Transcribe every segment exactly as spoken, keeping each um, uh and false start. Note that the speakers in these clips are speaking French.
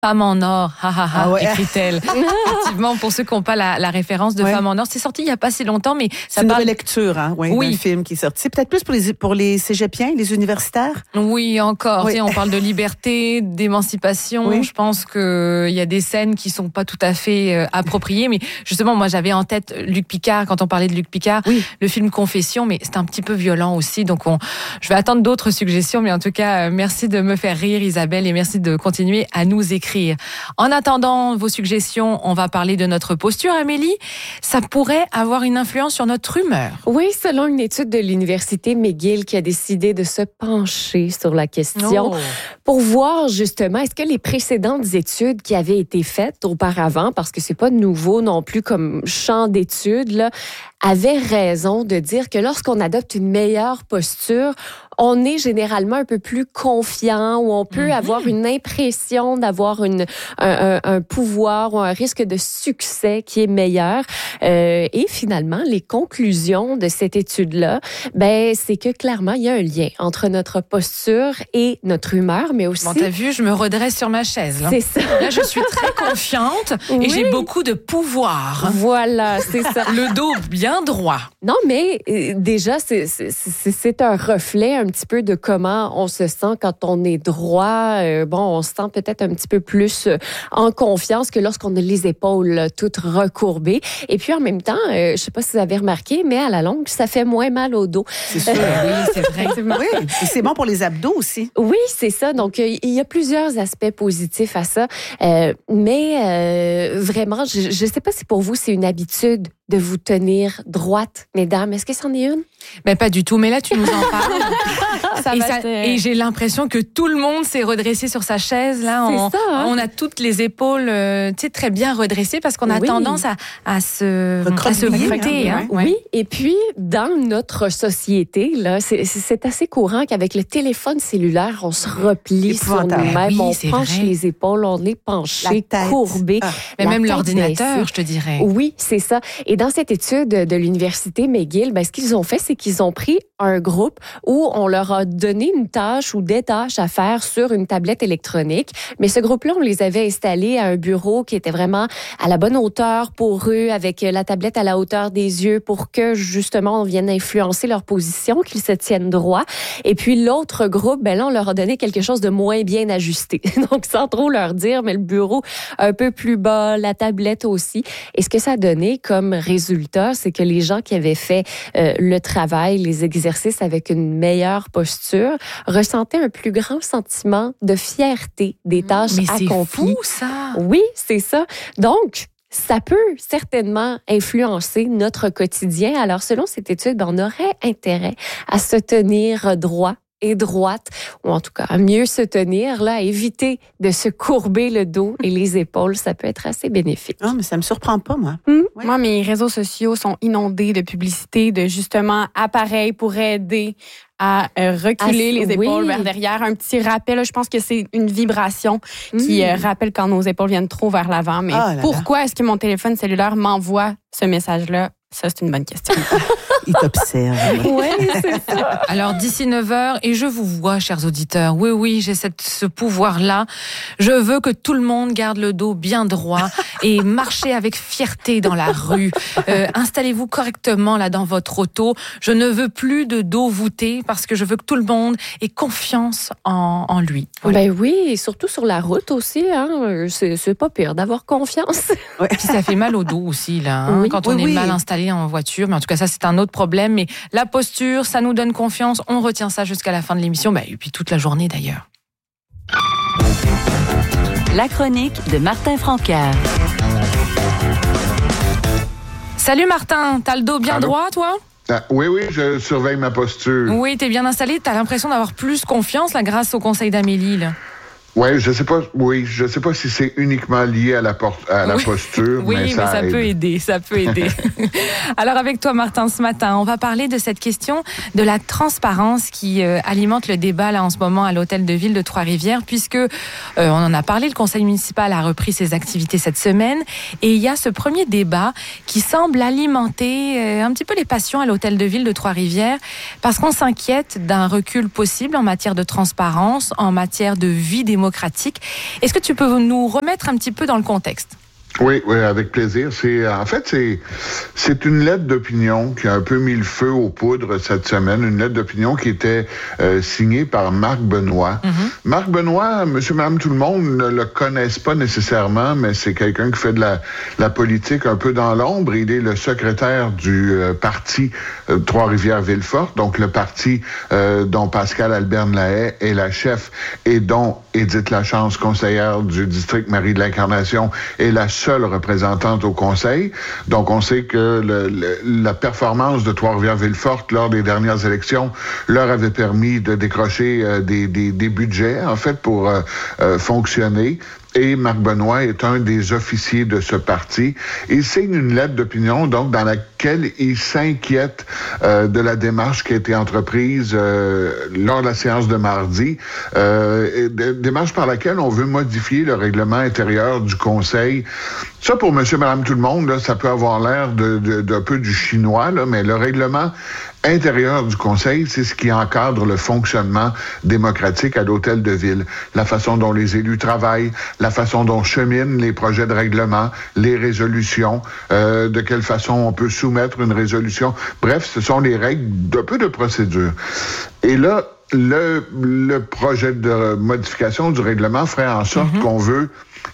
Femme en or, ha ha ha, Ah ouais. écrit-elle. Effectivement, pour ceux qui n'ont pas la, la référence de Ouais. Femme en or, c'est sorti il n'y a pas si longtemps, mais C'est ça une parle... relecture, hein, ouais, Oui. d'un film qui est sorti. Peut-être plus pour les, pour les cégepiens, les universitaires. Oui, encore. Oui. Tu sais, on parle de liberté, d'émancipation. Oui. Je pense que il y a des scènes qui sont pas tout à fait euh, appropriées, mais justement, moi, j'avais en tête Luc Picard quand on parlait de Luc Picard, Oui. le film Confession, mais c'est un petit peu violent aussi. Donc, on, je vais attendre d'autres suggestions, mais en tout cas, euh, merci de me faire rire, Isabelle, et merci de continuer à nous écrire. En attendant vos suggestions, on va parler de notre posture, Amélie. Ça pourrait avoir une influence sur notre humeur. Oui, selon une étude de l'Université McGill qui a décidé de se pencher sur la question Oh. pour voir justement est-ce que les précédentes études qui avaient été faites auparavant, parce que c'est pas nouveau non plus comme champ d'études, là, avaient raison de dire que lorsqu'on adopte une meilleure posture, on est généralement un peu plus confiant ou on peut Mm-hmm. avoir une impression d'avoir une, un, un, un pouvoir ou un risque de succès qui est meilleur. Euh, et finalement, les conclusions de cette étude-là, ben, c'est que clairement, il y a un lien entre notre posture et notre humeur, mais aussi... Bon, t'as vu, je me redresse sur ma chaise. Là, c'est ça. là je suis très confiante Oui. et j'ai beaucoup de pouvoir. Voilà, c'est ça. Le dos bien droit. Non, mais euh, déjà, c'est, c'est, c'est, c'est un reflet un petit peu de comment on se sent quand on est droit. Euh, bon, on se sent peut-être un petit peu plus euh, en confiance que lorsqu'on a les épaules là, toutes recourbées. Et puis en même temps, euh, je sais pas si vous avez remarqué, mais à la longue, ça fait moins mal au dos. C'est sûr. Oui, c'est vrai. Oui. Et c'est bon pour les abdos aussi. Oui, c'est ça. Donc, euh, il y a plusieurs aspects positifs à ça. Euh, mais euh, vraiment, je ne sais pas si pour vous, c'est une habitude de vous tenir droite, mesdames. Est-ce que c'en est une? Mais pas du tout. Mais là, tu nous en parles. Ça et, va ça- être- et j'ai l'impression que tout le monde s'est redressé sur sa chaise. Là, C'est on, ça, hein? on a toutes les épaules, euh, tu sais, très bien redressées parce qu'on a Oui. tendance à, à se, à se Recroqueviller, voûter. hein, Hein. ouais. Oui, et puis dans notre société, là, c'est, c'est assez courant qu'avec le téléphone cellulaire, on se replie sur Épouvantable. nous-mêmes, Oui, on c'est penche vrai. les épaules, on est penché, La tête. courbé. Ah. Mais La même tête l'ordinateur, baissée. je te dirais. Oui, c'est ça. Et dans cette étude de l'Université McGill, ben, ce qu'ils ont fait, c'est qu'ils ont pris un groupe où on leur a donné une tâche ou des tâches à faire sur une tablette électronique. Mais ce groupe-là, on les avait installés à un bureau qui était vraiment à la bonne hauteur pour eux, avec la tablette à la hauteur des yeux pour que, justement, on vienne influencer leur position, qu'ils se tiennent droit. Et puis, l'autre groupe, ben là, on leur a donné quelque chose de moins bien ajusté. Donc, sans trop leur dire, mais le bureau un peu plus bas, la tablette aussi. Et ce que ça a donné comme résultat, c'est que les gens qui avaient fait euh, le travail, les exercices avec une meilleure posture, ressentaient un plus grand sentiment de fierté des tâches Mais c'est accomplies. fou, ça. Oui, c'est ça. Donc, ça peut certainement influencer notre quotidien. Alors, selon cette étude, ben, on aurait intérêt à se tenir droit et droite, ou en tout cas à mieux se tenir, là, à éviter de se courber le dos et les épaules. Ça peut être assez bénéfique. Ah, mais ça me surprend pas, moi. Hum? Oui. Moi, mes réseaux sociaux sont inondés de publicités, de justement appareils pour aider à euh, reculer Ah, les épaules oui. vers derrière. Un petit rappel, là, je pense que c'est une vibration qui Mm. euh, rappelle quand nos épaules viennent trop vers l'avant. Mais Ah là là. pourquoi est-ce que mon téléphone cellulaire m'envoie ce message-là? Ça, c'est une bonne question. Ils t'observent. Oui, c'est ça. Alors, d'ici neuf heures, et je vous vois, chers auditeurs, oui, oui, j'ai cette, ce pouvoir-là. Je veux que tout le monde garde le dos bien droit et marcher avec fierté dans la rue. Euh, installez-vous correctement là dans votre auto. Je ne veux plus de dos voûté parce que je veux que tout le monde ait confiance en, en lui. Voilà. Ben oui, et surtout sur la route aussi, hein, c'est, c'est pas pire d'avoir confiance. Puis ça fait mal au dos aussi, là, hein, Oui. quand on Oui, est oui. mal installé en voiture. Mais en tout cas, ça, c'est un autre problème. Mais la posture, ça nous donne confiance. On retient ça jusqu'à la fin de l'émission. Bah, et puis toute la journée, d'ailleurs. La chronique de Martin Francaire. Salut Martin, t'as le dos bien Allô? droit, toi? Ah, oui, oui, je surveille ma posture. Oui, t'es bien installé. T'as l'impression d'avoir plus confiance, là, grâce au conseil d'Amélie, là. Oui, je sais pas. Oui, je sais pas si c'est uniquement lié à la, por- à la Oui. posture, Oui, mais mais ça, ça aide. peut aider, ça peut aider. Alors avec toi, Martin, ce matin, on va parler de cette question de la transparence qui euh, alimente le débat là en ce moment à l'hôtel de ville de Trois-Rivières, puisque euh, on en a parlé, le conseil municipal a repris ses activités cette semaine, et il y a ce premier débat qui semble alimenter euh, un petit peu les passions à l'hôtel de ville de Trois-Rivières, parce qu'on s'inquiète d'un recul possible en matière de transparence, en matière de vie démocratique démocratique. Est-ce que tu peux nous remettre un petit peu dans le contexte? Oui, oui, avec plaisir. C'est en fait c'est c'est une lettre d'opinion qui a un peu mis le feu aux poudres cette semaine. Une lettre d'opinion qui était euh, signée par Marc Benoît. Mm-hmm. Marc Benoît, Monsieur, Madame, tout le monde ne le connaissent pas nécessairement, mais c'est quelqu'un qui fait de la la politique un peu dans l'ombre. Il est le secrétaire du euh, parti euh, Trois-Rivières-Villefort, donc le parti euh, dont Pascal Alberne-Lahaye est la chef et dont Édith Lachance, conseillère du district Marie de l'Incarnation, est la seule représentante au conseil. Donc, on sait que le, le, la performance de Trois-Rivières-Villefort lors des dernières élections leur avait permis de décrocher euh, des, des, des budgets, en fait, pour euh, euh, fonctionner. Et Marc Benoît est un des officiers de ce parti. Il signe une lettre d'opinion, donc, dans laquelle il s'inquiète euh, de la démarche qui a été entreprise euh, lors de la séance de mardi. Euh, et, démarche par laquelle on veut modifier le règlement intérieur du Conseil. Ça, pour monsieur, madame, tout le monde, là, ça peut avoir l'air de, de, d'un peu du chinois, là, mais le règlement intérieur du Conseil, c'est ce qui encadre le fonctionnement démocratique à l'hôtel de ville. La façon dont les élus travaillent, la façon dont cheminent les projets de règlement, les résolutions, euh, de quelle façon on peut soumettre une résolution. Bref, ce sont les règles d'un peu de procédure. Et là, le, le projet de modification du règlement ferait en sorte mm-hmm. qu'on veut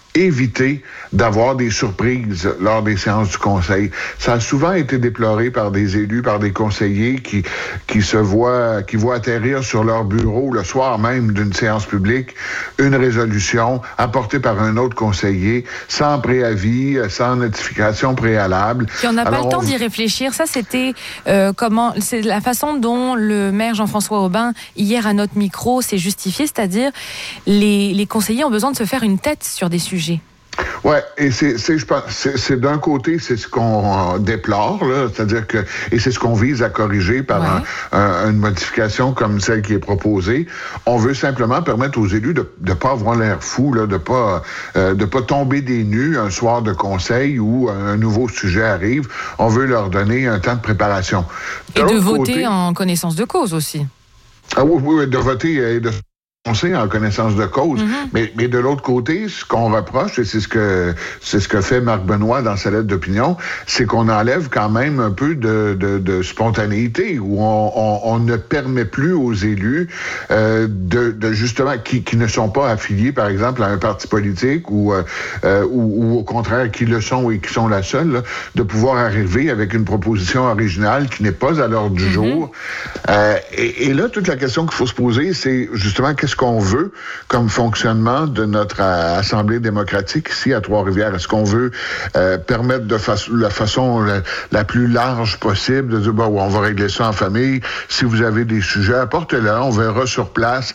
éviter d'avoir des surprises lors des séances du Conseil. Ça a souvent été déploré par des élus, par des conseillers qui qui se voient qui voient atterrir sur leur bureau le soir même d'une séance publique une résolution apportée par un autre conseiller sans préavis, sans notification préalable. Puis on n'a pas le temps on... d'y réfléchir. Ça, c'était euh, comment c'est la façon dont le maire Jean-François Aubin hier à notre micro s'est justifié, c'est-à-dire les les conseillers ont besoin de se faire une tête sur des sujets. Ouais, et c'est, c'est, je pense, c'est, c'est d'un côté, c'est ce qu'on euh, déplore, là, c'est-à-dire que, et c'est ce qu'on vise à corriger par ouais. un, un, une modification comme celle qui est proposée. On veut simplement permettre aux élus de ne pas avoir l'air fou, là, de pas, euh, de pas tomber des nues un soir de conseil où un nouveau sujet arrive. On veut leur donner un temps de préparation. De et de voter côté, en connaissance de cause aussi. Ah oui, oui, de voter et de en connaissance de cause. Mm-hmm. Mais, mais de l'autre côté, ce qu'on reproche, et c'est ce que c'est ce que fait Marc Benoît dans sa lettre d'opinion, c'est qu'on enlève quand même un peu de, de, de spontanéité, où on, on, on ne permet plus aux élus euh, de, de justement qui, qui ne sont pas affiliés, par exemple, à un parti politique ou, euh, ou, ou au contraire qui le sont et qui sont la seule, là, de pouvoir arriver avec une proposition originale qui n'est pas à l'ordre du mm-hmm. jour. Euh, et, et là, toute la question qu'il faut se poser, c'est justement qu'est-ce qu'on veut comme fonctionnement de notre euh, Assemblée démocratique ici à Trois-Rivières? Est-ce qu'on veut euh, permettre de fa- la façon la, la plus large possible de dire, bon, on va régler ça en famille. Si vous avez des sujets, apportez-les, on verra sur place.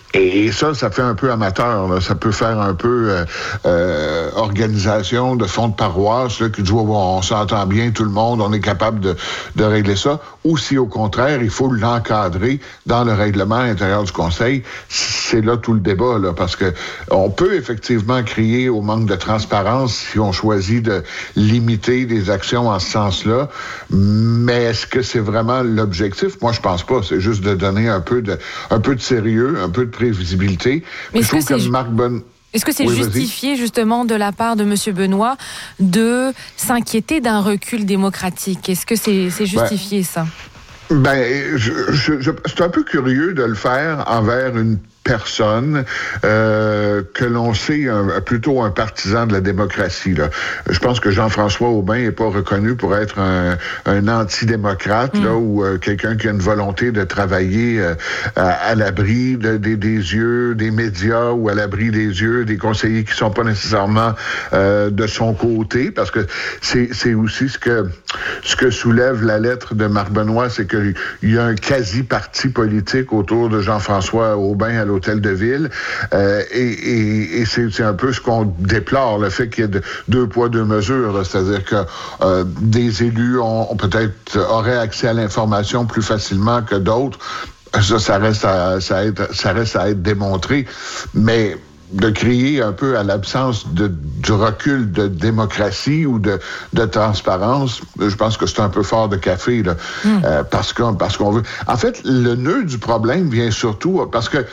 Et ça, ça fait un peu amateur, là. Ça peut faire un peu euh, euh, organisation de fonds de paroisse, là, qui dit, oh, bon, on s'entend bien, tout le monde, on est capable de, de régler ça. Ou si, au contraire, il faut l'encadrer dans le règlement intérieur du Conseil. C'est là tout le débat, là, parce que on peut effectivement crier au manque de transparence si on choisit de limiter des actions en ce sens-là, mais est-ce que c'est vraiment l'objectif? Moi, je pense pas. C'est juste de donner un peu de, un peu de sérieux, un peu de prévisibilité. Mais je trouve que, que Marc Bonne... Est-ce que c'est oui, justifié, vas-y. justement, de la part de M. Benoît, de s'inquiéter d'un recul démocratique? Est-ce que c'est, c'est justifié, ben, ça? Ben, je, je, je, c'est un peu curieux de le faire envers une personne euh, que l'on sait un, plutôt un partisan de la démocratie. Là. Je pense que Jean-François Aubin n'est pas reconnu pour être un, un antidémocrate mmh. là, ou euh, quelqu'un qui a une volonté de travailler euh, à, à l'abri de, de, des yeux des médias ou à l'abri des yeux des conseillers qui sont pas nécessairement euh, de son côté, parce que c'est, c'est aussi ce que ce que soulève la lettre de Marc Benoît, c'est qu'il y a un quasi-parti politique autour de Jean-François Aubin à l'hôtel de ville, euh, et, et, et c'est, c'est un peu ce qu'on déplore, le fait qu'il y ait de, deux poids, deux mesures, là, c'est-à-dire que euh, des élus ont, ont peut-être auraient accès à l'information plus facilement que d'autres. Ça, ça reste à, ça, être, ça reste à être démontré, mais de crier un peu à l'absence de, du recul de démocratie ou de, de transparence, je pense que c'est un peu fort de café, là, mm. euh, parce qu'on, parce qu'on veut... En fait, le nœud du problème vient surtout parce que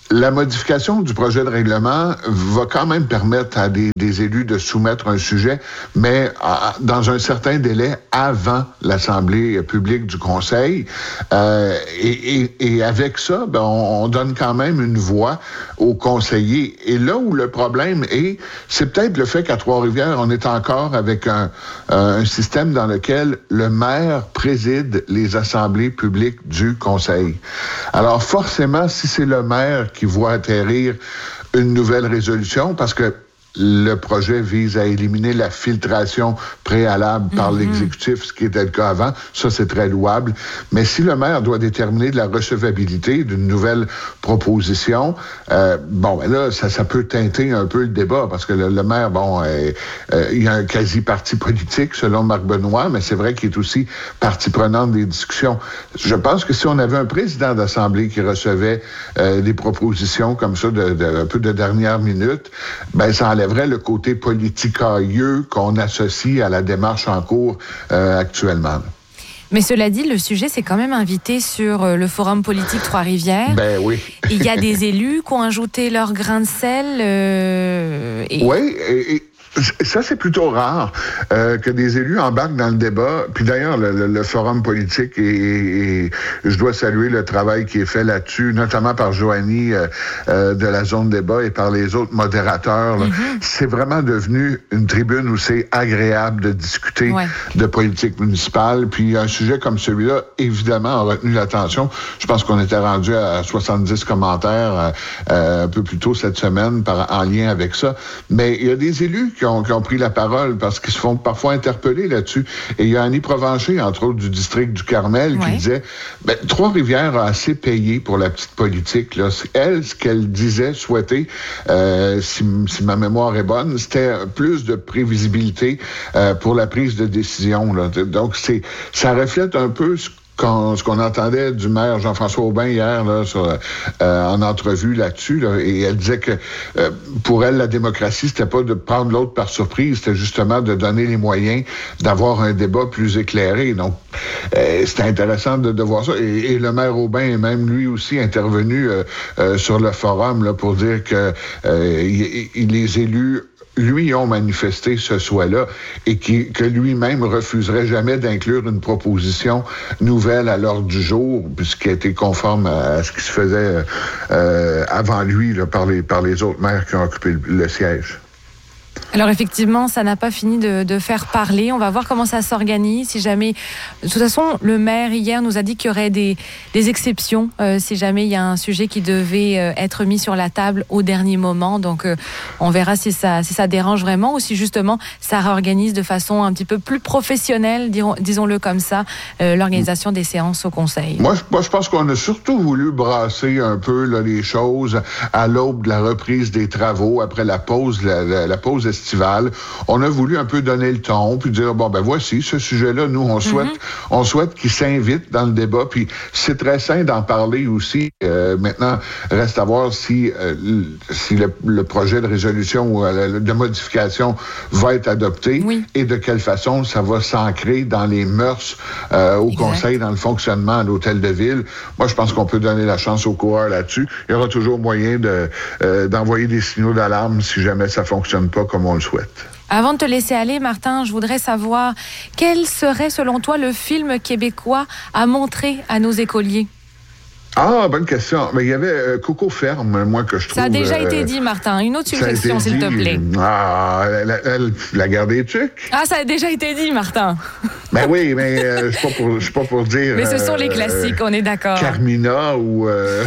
La modification du projet de règlement va quand même permettre à des, des élus de soumettre un sujet, mais à, dans un certain délai avant l'Assemblée publique du Conseil. Euh, et, et, et avec ça, ben, on, on donne quand même une voix aux conseillers. Et là où le problème est, c'est peut-être le fait qu'à Trois-Rivières, on est encore avec un, un système dans lequel le maire préside les assemblées publiques du Conseil. Alors forcément, si c'est le maire qui voit atterrir une nouvelle résolution, parce que le projet vise à éliminer la filtration préalable par mm-hmm. l'exécutif, ce qui était le cas avant. Ça, c'est très louable. Mais si le maire doit déterminer de la recevabilité d'une nouvelle proposition, euh, bon, ben là, ça, ça peut teinter un peu le débat, parce que le, le maire, bon, euh, euh, il y a un quasi-parti politique, selon Marc Benoît, mais c'est vrai qu'il est aussi partie prenante des discussions. Je pense que si on avait un président d'Assemblée qui recevait euh, des propositions comme ça, de, de, un peu de dernière minute, ben ça enlève vrai le côté politicailleux qu'on associe à la démarche en cours euh, actuellement. Mais cela dit, le sujet s'est quand même invité sur le Forum politique Trois-Rivières. Ben oui. Il y a des élus qui ont ajouté leur grain de sel. Euh, et... Oui, et, et ça, c'est plutôt rare euh, que des élus embarquent dans le débat. Puis d'ailleurs, le, le, le forum politique, et, et, et je dois saluer le travail qui est fait là-dessus, notamment par Joanie euh, euh, de la zone débat et par les autres modérateurs. Là. Mm-hmm. C'est vraiment devenu une tribune où c'est agréable de discuter ouais. de politique municipale. Puis un sujet comme celui-là, évidemment, a retenu l'attention. Je pense qu'on était rendu à soixante-dix commentaires euh, un peu plus tôt cette semaine par, en lien avec ça. Mais il y a des élus qui Qui ont, qui ont pris la parole parce qu'ils se font parfois interpeller là-dessus. Et il y a Annie Provencher, entre autres du district du Carmel, ouais. qui disait ben, Trois-Rivières a assez payé pour la petite politique. Là. Elle, ce qu'elle disait, souhaitait, euh, si, si ma mémoire est bonne, c'était plus de prévisibilité euh, pour la prise de décision. Là. Donc, c'est, ça reflète un peu ce Quand, ce qu'on entendait du maire Jean-François Aubin hier là, sur, euh, en entrevue là-dessus, là, et elle disait que euh, pour elle, la démocratie, c'était pas de prendre l'autre par surprise, c'était justement de donner les moyens d'avoir un débat plus éclairé. Donc, euh, c'était intéressant de, de voir ça. Et, et le maire Aubin est même lui aussi intervenu euh, euh, sur le forum là, pour dire que euh, il, il, les élus lui ont manifesté ce souhait-là et qui, que lui-même refuserait jamais d'inclure une proposition nouvelle à l'ordre du jour, puisqu'il a été conforme à, à ce qui se faisait euh, avant lui là, par, les, par les autres maires qui ont occupé le, le siège. Alors effectivement, ça n'a pas fini de, de faire parler. On va voir comment ça s'organise. Si jamais, de toute façon, le maire hier nous a dit qu'il y aurait des, des exceptions euh, si jamais il y a un sujet qui devait euh, être mis sur la table au dernier moment. Donc, euh, on verra si ça, si ça dérange vraiment ou si justement ça réorganise de façon un petit peu plus professionnelle, dirons, disons-le comme ça, euh, l'organisation des séances au Conseil. Moi, moi, je pense qu'on a surtout voulu brasser un peu là, les choses à l'aube de la reprise des travaux après la pause, la, la, la pause estivale. On a voulu un peu donner le ton, puis dire, bon, ben voici, ce sujet-là, nous, on souhaite mm-hmm. on souhaite qu'il s'invite dans le débat, puis c'est très sain d'en parler aussi. Euh, maintenant, reste à voir si, euh, si le, le projet de résolution ou euh, de modification va être adopté oui. et de quelle façon ça va s'ancrer dans les mœurs euh, au exact. Conseil, dans le fonctionnement à l'hôtel de ville. Moi, je pense qu'on peut donner la chance aux coureurs là-dessus. Il y aura toujours moyen de, euh, d'envoyer des signaux d'alarme si jamais ça fonctionne pas comme on le souhaite. Avant de te laisser aller, Martin, je voudrais savoir quel serait, selon toi, le film québécois à montrer à nos écoliers? Ah, bonne question. Mais il y avait euh, Coco Ferme, moi, que je trouve... Ça a déjà euh, été dit, Martin. Une autre suggestion, s'il te plaît. Ah, la, la, la, la guerre des tucs. Ah, ça a déjà été dit, Martin. Ben oui, mais euh, je ne suis pas pour dire... Mais ce sont euh, les classiques, on est d'accord. Carmina ou... Euh,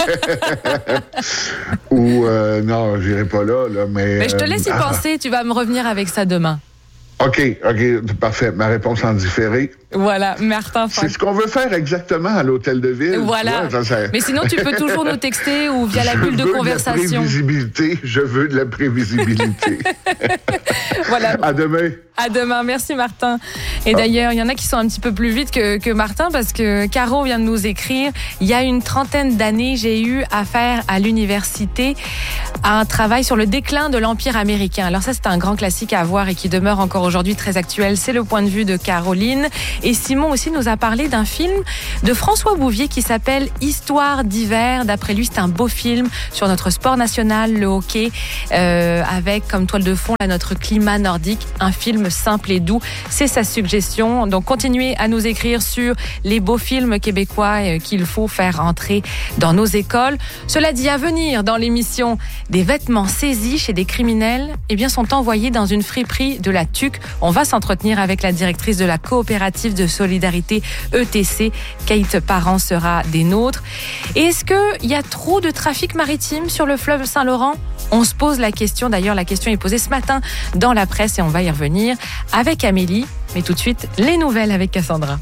ou... Euh, non, j'irai pas là, là, mais... Mais je te laisse y ah. penser, tu vas me revenir avec ça demain. OK, OK, parfait. Ma réponse en différé. Voilà, Martin. C'est ce qu'on veut faire exactement à l'hôtel de ville. Voilà. Tu vois, ça, ça... Mais sinon, tu peux toujours nous texter ou via la bulle de conversation. Je veux de la prévisibilité. Je veux de la prévisibilité. Voilà. À demain. À demain. Merci Martin. Et d'ailleurs, il y en a qui sont un petit peu plus vite que, que Martin parce que Caro vient de nous écrire. Il y a une trentaine d'années, j'ai eu affaire à l'université à un travail sur le déclin de l'Empire américain. Alors ça, c'est un grand classique à voir et qui demeure encore aujourd'hui très actuel. C'est le point de vue de Caroline. Et Simon aussi nous a parlé d'un film de François Bouvier qui s'appelle Histoire d'hiver. D'après lui, c'est un beau film sur notre sport national, le hockey, euh, avec comme toile de fond là, notre climat nordique. Un film simple et doux. C'est sa suggestion. Donc, continuez à nous écrire sur les beaux films québécois euh, qu'il faut faire entrer dans nos écoles. Cela dit, à venir dans l'émission, des vêtements saisis chez des criminels, eh bien, sont envoyés dans une friperie de la Tuque. On va s'entretenir avec la directrice de la coopérative de solidarité E T C. Kate Parent sera des nôtres. Et est-ce qu'il y a trop de trafic maritime sur le fleuve Saint-Laurent? On se pose la question. D'ailleurs, la question est posée ce matin dans la presse et on va y revenir avec Amélie. Mais tout de suite, les nouvelles avec Cassandra.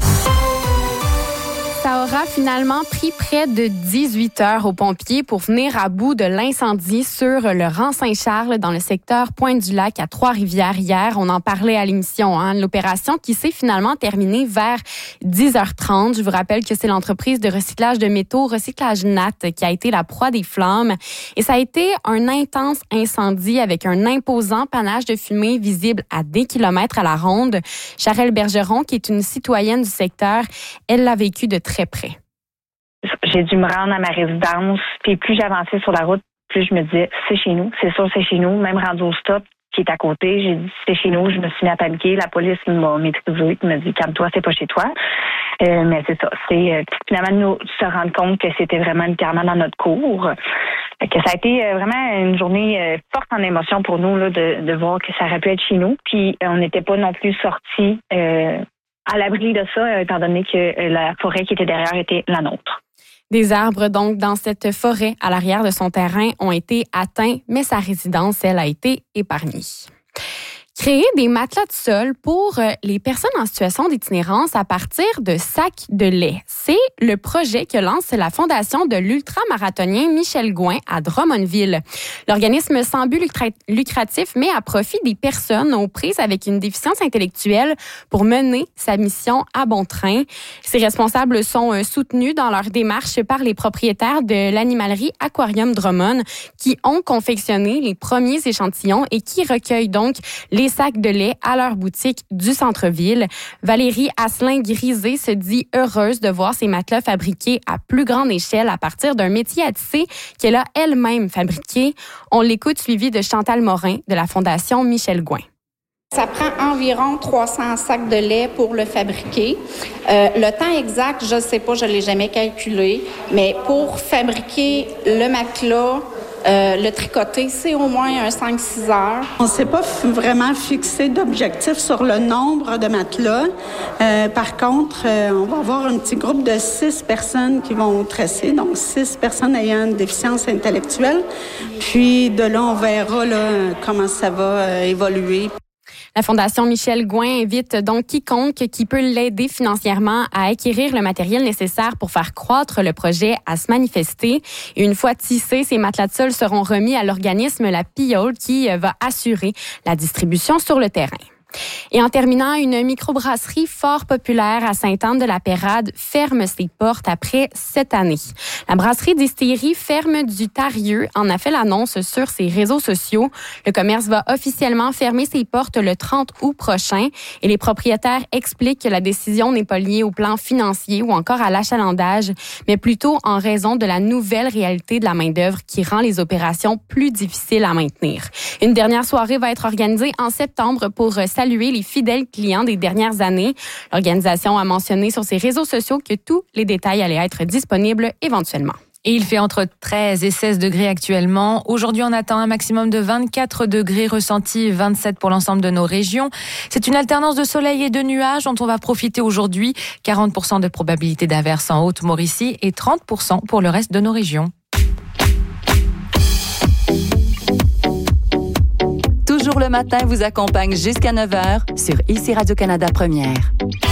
Ça aura finalement pris près de dix-huit heures aux pompiers pour venir à bout de l'incendie sur le rang Saint-Charles dans le secteur Pointe-du-Lac à Trois-Rivières hier. On en parlait à l'émission, hein, l'opération qui s'est finalement terminée vers dix heures trente. Je vous rappelle que c'est l'entreprise de recyclage de métaux, Recyclage Nat, qui a été la proie des flammes. Et ça a été un intense incendie avec un imposant panache de fumée visible à des kilomètres à la ronde. Charelle Bergeron, qui est une citoyenne du secteur, elle l'a vécu de très près. J'ai dû me rendre à ma résidence, puis plus j'avançais sur la route, plus je me disais, c'est chez nous, c'est sûr, c'est chez nous. Même rendu au stop, qui est à côté, j'ai dit, c'est chez nous, je me suis mis à paniquer. La police m'a maîtrisé, m'a dit, calme-toi, c'est pas chez toi. Euh, mais c'est ça, c'est euh, finalement nous se rendre compte que c'était vraiment littéralement dans notre cour. Que ça a été euh, vraiment une journée euh, forte en émotion pour nous là, de, de voir que ça aurait pu être chez nous. Puis euh, on n'était pas non plus sortis euh, à l'abri de ça, étant donné que la forêt qui était derrière était la nôtre. Des arbres, donc, dans cette forêt à l'arrière de son terrain ont été atteints, mais sa résidence, elle, a été épargnée. Créer des matelas de sol pour les personnes en situation d'itinérance à partir de sacs de lait. C'est le projet que lance la fondation de l'ultramarathonien Michel Gouin à Drummondville. L'organisme sans but lucratif met à profit des personnes aux prises avec une déficience intellectuelle pour mener sa mission à bon train. Ces responsables sont soutenus dans leur démarche par les propriétaires de l'animalerie Aquarium Drummond qui ont confectionné les premiers échantillons et qui recueillent donc les sacs de lait à leur boutique du centre-ville. Valérie Asselin-Grisé se dit heureuse de voir ces matelas fabriqués à plus grande échelle à partir d'un métier à tisser qu'elle a elle-même fabriqué. On l'écoute suivi de Chantal Morin de la Fondation Michel Gouin. Ça prend environ trois cents sacs de lait pour le fabriquer. Euh, le temps exact, je ne sais pas, je ne l'ai jamais calculé, mais pour fabriquer le matelas, Euh, le tricoter, c'est au moins un cinq six heures. On ne s'est pas f- vraiment fixé d'objectif sur le nombre de matelas. Euh, par contre, euh, on va avoir un petit groupe de six personnes qui vont tresser, donc six personnes ayant une déficience intellectuelle. Puis de là, on verra là, comment ça va euh, évoluer. La Fondation Michel Gouin invite donc quiconque qui peut l'aider financièrement à acquérir le matériel nécessaire pour faire croître le projet à se manifester. Et une fois tissés, ces matelas de sol seront remis à l'organisme La Pillole qui va assurer la distribution sur le terrain. Et en terminant, une microbrasserie fort populaire à Sainte-Anne-de-la-Pérade ferme ses portes après sept années. La brasserie distillerie Ferme du Tarieux en a fait l'annonce sur ses réseaux sociaux. Le commerce va officiellement fermer ses portes le trente août prochain et les propriétaires expliquent que la décision n'est pas liée au plan financier ou encore à l'achalandage, mais plutôt en raison de la nouvelle réalité de la main-d'œuvre qui rend les opérations plus difficiles à maintenir. Une dernière soirée va être organisée en septembre pour saluer les fidèles clients des dernières années. L'organisation a mentionné sur ses réseaux sociaux que tous les détails allaient être disponibles éventuellement. Et il fait entre treize et seize degrés actuellement. Aujourd'hui, on attend un maximum de vingt-quatre degrés ressentis, vingt-sept pour l'ensemble de nos régions. C'est une alternance de soleil et de nuages dont on va profiter aujourd'hui. quarante pour cent de probabilité d'averse en Haute-Mauricie et trente pour cent pour le reste de nos régions. Toujours le matin vous accompagne jusqu'à neuf heures sur Ici Radio-Canada Première.